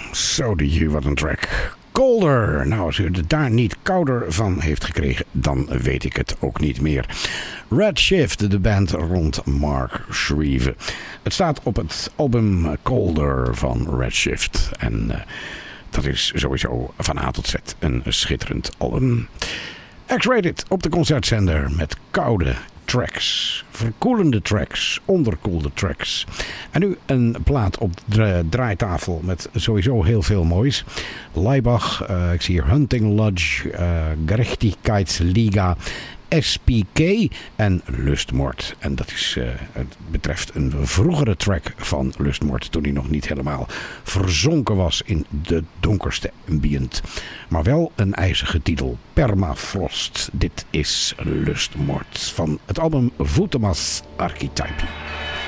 Zo wat een track. Colder. Nou, als u het daar niet kouder van heeft gekregen, dan weet ik het ook niet meer. Redshift, de band rond Mark Shreve. Het staat op het album Colder van Redshift. En dat is sowieso van A tot Z een schitterend album. X-Rated op de concertzender met koude tracks, verkoelende tracks, onderkoelde tracks. En nu een plaat op de draaitafel met sowieso heel veel moois. Laibach, ik zie hier Hunting Lodge, Gerechtigkeitsliga, SPK en Lustmoord. En dat is, het betreft een vroegere track van Lustmoord, toen hij nog niet helemaal verzonken was in de donkerste ambient. Maar wel een ijzige titel, Permafrost. Dit is Lustmoord van het album Voetemas Archetype.